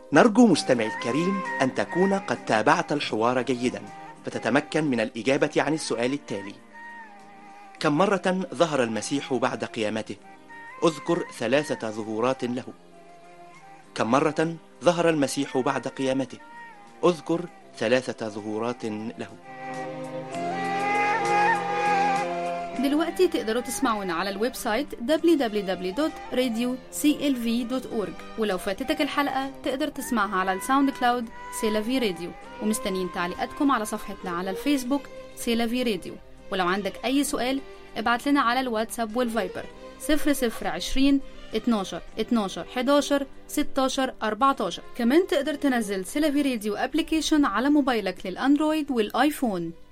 نرجو مستمعي الكريم أن تكون قد تابعت الحوار جيدا فتتمكن من الإجابة عن السؤال التالي: كم مرة ظهر المسيح بعد قيامته؟ اذكر 3 ظهورات له. كم مرة ظهر المسيح بعد قيامته؟ اذكر 3 ظهورات له. دلوقتي تقدروا تسمعونا على الويب سايت www.radioclv.org، ولو فاتتك الحلقة تقدر تسمعها على الساوند كلاود سيلافي راديو، ومستنيين تعليقاتكم على صفحتنا على الفيسبوك سيلافي راديو. ولو عندك أي سؤال ابعت لنا على الواتساب والفايبر 0020 12 12 11 16 14. كمان تقدر تنزل سيلافي راديو ابليكيشن على موبايلك للأندرويد والآيفون.